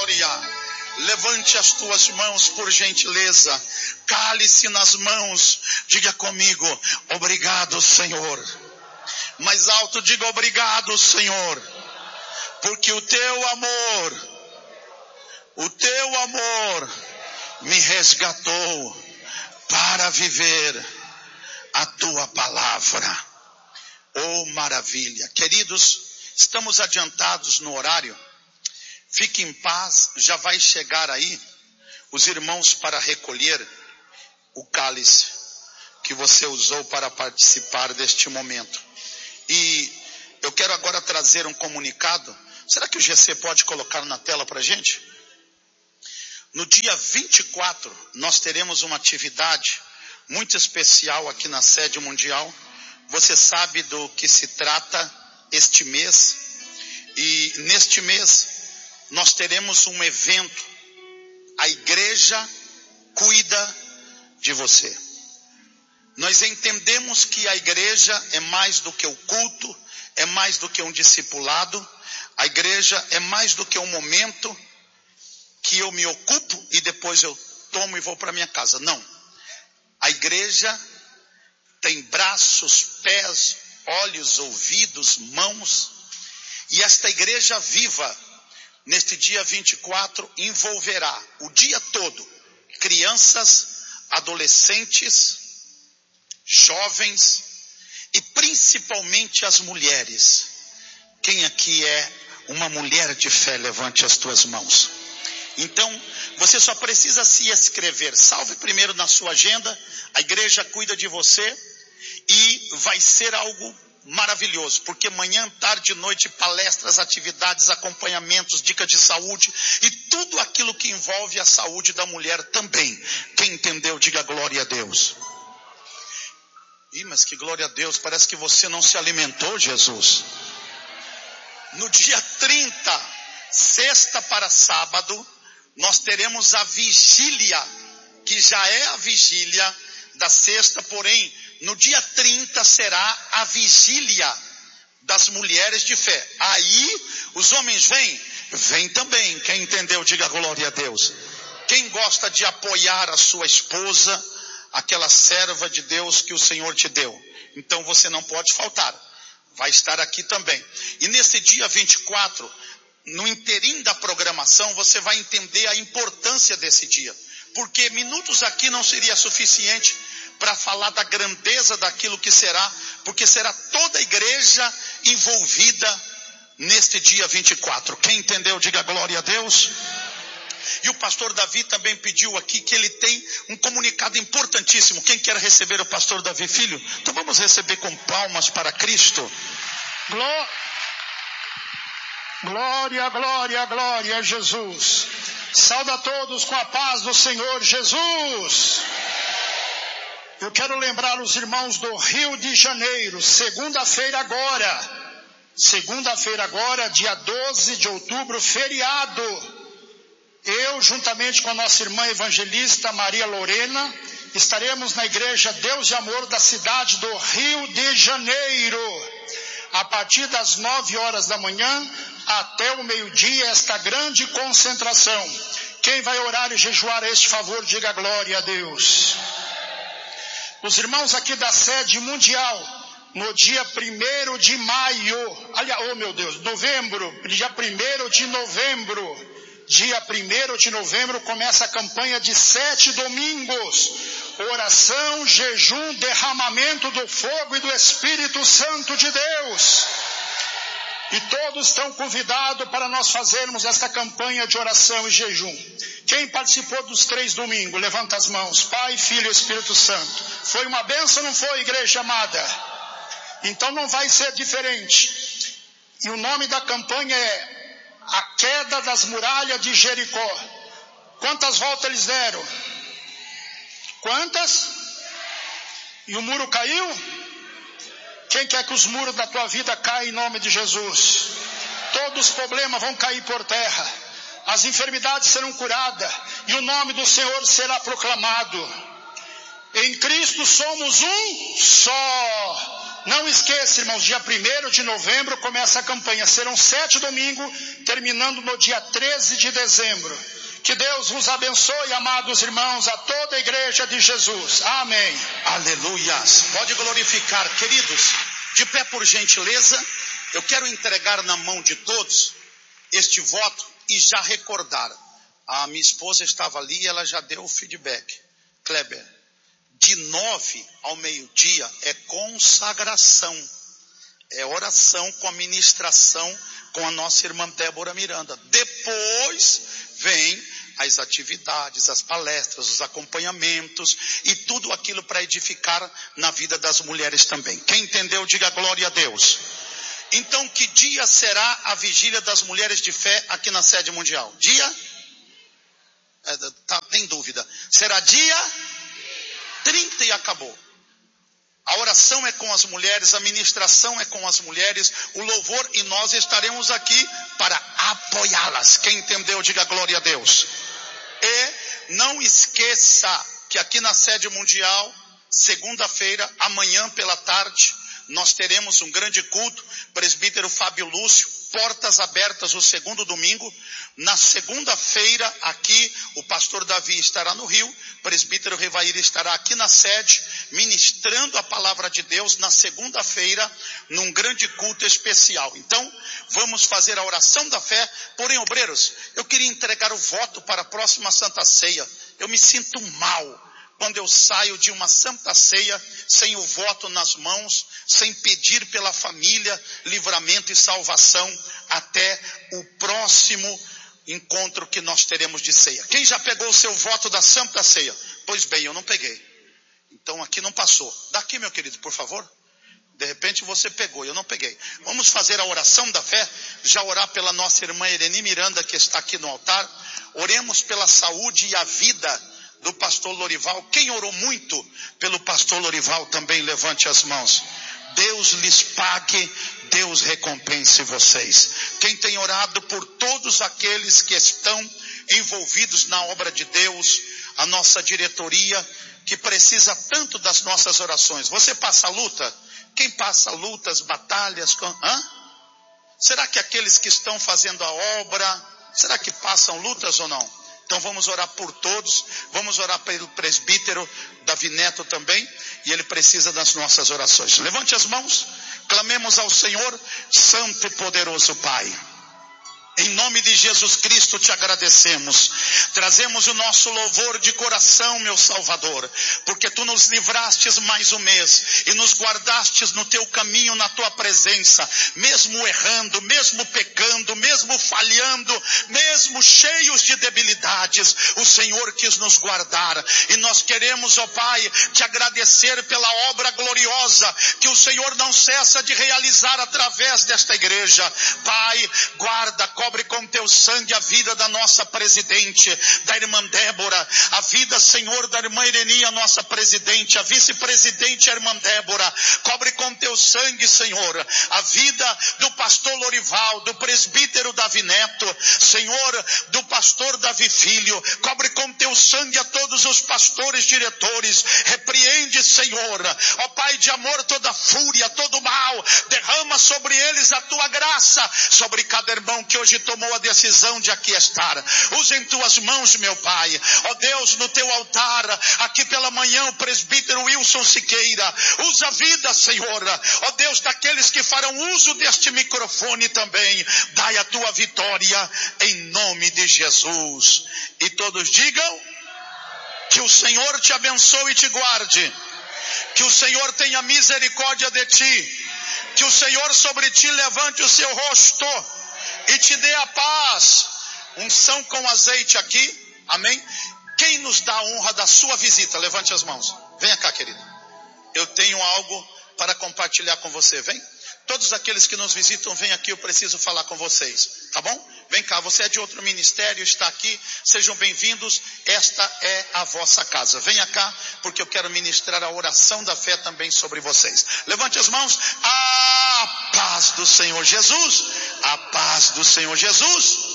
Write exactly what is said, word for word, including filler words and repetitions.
glória. Levante as tuas mãos, por gentileza. Cale-se nas mãos. Diga comigo: obrigado, Senhor. Mais alto, diga: obrigado, Senhor. Porque o teu amor, o teu amor me resgatou para viver a tua palavra. Oh, maravilha. Queridos, estamos adiantados no horário. Fique em paz, já vai chegar aí os irmãos para recolher o cálice que você usou para participar deste momento. E eu quero agora trazer um comunicado. Será que o G C pode colocar na tela para a gente? No dia vinte e quatro, nós teremos uma atividade muito especial aqui na sede mundial. Você sabe do que se trata este mês. E neste mês, nós teremos um evento. A igreja cuida de você. Nós entendemos que a igreja é mais do que o culto, é mais do que um discipulado. A igreja é mais do que um momento que eu me ocupo e depois eu tomo e vou para minha casa. Não. A igreja tem braços, pés, olhos, ouvidos, mãos. E esta igreja viva, neste dia vinte e quatro, envolverá o dia todo crianças, adolescentes, jovens e principalmente as mulheres. Quem aqui é uma mulher de fé? Levante as tuas mãos. Então, você só precisa se inscrever. Salve primeiro na sua agenda. A igreja cuida de você e vai ser algo maravilhoso, porque manhã, tarde e noite, palestras, atividades, acompanhamentos, dicas de saúde e tudo aquilo que envolve a saúde da mulher também. Quem entendeu, diga glória a Deus. Ih, mas que glória a Deus, parece que você não se alimentou, Jesus. No dia trinta, sexta para sábado, nós teremos a vigília, que já é a vigília da sexta, porém, no dia trinta será a vigília das mulheres de fé. Aí, os homens vêm? Vêm também. Quem entendeu, diga glória a Deus. Quem gosta de apoiar a sua esposa, aquela serva de Deus que o Senhor te deu? Então você não pode faltar. Vai estar aqui também. E nesse dia vinte e quatro, no interim da programação, você vai entender a importância desse dia. Porque minutos aqui não seria suficiente para falar da grandeza daquilo que será, porque será toda a igreja envolvida neste dia vinte e quatro. Quem entendeu, diga glória a Deus. E o pastor Davi também pediu aqui que ele tem um comunicado importantíssimo. Quem quer receber o pastor Davi, filho? Então vamos receber com palmas para Cristo. Gló... Glória, glória, glória a Jesus. Sauda a todos com a paz do Senhor Jesus. Eu quero lembrar os irmãos do Rio de Janeiro, segunda-feira agora, segunda-feira agora, dia doze de outubro, feriado. Eu, juntamente com a nossa irmã evangelista Maria Lorena, estaremos na igreja Deus e Amor da cidade do Rio de Janeiro, a partir das nove horas da manhã até o meio-dia, esta grande concentração. Quem vai orar e jejuar a este favor, diga glória a Deus. Os irmãos aqui da sede mundial, no dia primeiro de maio, aliás, oh meu Deus, novembro, dia primeiro de novembro, dia primeiro de novembro começa a campanha de sete domingos, oração, jejum, derramamento do fogo e do Espírito Santo de Deus. E todos estão convidados para nós fazermos esta campanha de oração e jejum. Quem participou dos três domingos, levanta as mãos. Pai, Filho e Espírito Santo. Foi uma bênção, não foi, igreja amada? Então não vai ser diferente. E o nome da campanha é A Queda das Muralhas de Jericó. Quantas voltas eles deram? Quantas? E o muro caiu? Quem quer que os muros da tua vida caem em nome de Jesus? Todos os problemas vão cair por terra. As enfermidades serão curadas. E o nome do Senhor será proclamado. Em Cristo somos um só. Não esqueça, irmãos, dia primeiro de novembro começa a campanha. Serão sete domingos, terminando no dia treze de dezembro. Que Deus vos abençoe, amados irmãos, a toda a igreja de Jesus. Amém. Aleluias. Pode glorificar, queridos. De pé, por gentileza, eu quero entregar na mão de todos este voto e já recordar. A minha esposa estava ali e ela já deu o feedback. Kleber, de nove ao meio-dia é consagração. É oração com a ministração com a nossa irmã Débora Miranda. Depois vem as atividades, as palestras, os acompanhamentos e tudo aquilo para edificar na vida das mulheres também. Quem entendeu, diga glória a Deus. Então, que dia será a vigília das mulheres de fé aqui na sede mundial? Dia? É, tá, tem dúvida. Será dia trinta e acabou. A oração é com as mulheres, a ministração é com as mulheres, o louvor, e nós estaremos aqui para apoiá-las. Quem entendeu, diga glória a Deus. E não esqueça que aqui na sede mundial, segunda-feira, amanhã pela tarde, nós teremos um grande culto, presbítero Fábio Lúcio, portas abertas o segundo domingo. Na segunda-feira aqui, o pastor Davi estará no Rio, presbítero Revair estará aqui na sede, ministrando a palavra de Deus na segunda-feira, num grande culto especial. Então, vamos fazer a oração da fé. Porém, obreiros, eu queria entregar o voto para a próxima Santa Ceia. Eu me sinto mal quando eu saio de uma Santa Ceia sem o voto nas mãos, sem pedir pela família livramento e salvação até o próximo encontro que nós teremos de ceia. Quem já pegou o seu voto da Santa Ceia? Pois bem, eu não peguei. Então aqui não passou. Daqui, meu querido, por favor. De repente você pegou, eu não peguei. Vamos fazer a oração da fé, já orar pela nossa irmã Irene Miranda, que está aqui no altar. Oremos pela saúde e a vida do pastor Lorival. Quem orou muito pelo pastor Lorival também levante as mãos. Deus lhes pague, Deus recompense vocês. Quem tem orado por todos aqueles que estão envolvidos na obra de Deus, a nossa diretoria, que precisa tanto das nossas orações. Você passa luta? Quem passa lutas, batalhas? Com... Hã? Será que aqueles que estão fazendo a obra, será que passam lutas ou não? Então vamos orar por todos, vamos orar pelo presbítero Davi Neto também, e ele precisa das nossas orações. Levante as mãos, clamemos ao Senhor, Santo e poderoso Pai. Em nome de Jesus Cristo te agradecemos, trazemos o nosso louvor de coração, meu Salvador, porque tu nos livrastes mais um mês e nos guardastes no teu caminho, na tua presença, mesmo errando, mesmo pecando, mesmo falhando, mesmo cheios de debilidades, o Senhor quis nos guardar, e nós queremos, ó Pai, te agradecer pela obra gloriosa que o Senhor não cessa de realizar através desta igreja. Pai, guarda, cobre com teu sangue a vida da nossa presidente, da irmã Débora, a vida, Senhor, da irmã Irene, a nossa presidente, a vice-presidente, a irmã Débora. Cobre com teu sangue, Senhor, a vida do pastor Lorival, do presbítero Davi Neto, Senhor, do pastor Davi Filho. Cobre com teu sangue a todos os pastores, diretores. Repreende, Senhor, ó Pai de amor, toda fúria, todo mal. Derrama sobre eles a tua graça, sobre cada irmão que hoje tomou a decisão de aqui estar. Usa em tuas mãos, meu Pai, ó Deus, no teu altar, aqui pela manhã, o presbítero Wilson Siqueira. Usa a vida, Senhor, ó Deus, daqueles que farão uso deste microfone também. Dai a tua vitória em nome de Jesus. E todos digam: que o Senhor te abençoe e te guarde, que o Senhor tenha misericórdia de ti, que o Senhor sobre ti levante o seu rosto e te dê a paz. Unção com azeite aqui, amém? Quem nos dá a honra da sua visita? Levante as mãos. Venha cá, querido. Eu tenho algo para compartilhar com você, vem? Todos aqueles que nos visitam, vem aqui, eu preciso falar com vocês, tá bom? Vem cá, você é de outro ministério, está aqui, sejam bem-vindos, esta é a vossa casa. Venha cá, porque eu quero ministrar a oração da fé também sobre vocês. Levante as mãos. A paz do Senhor Jesus, a paz do Senhor Jesus.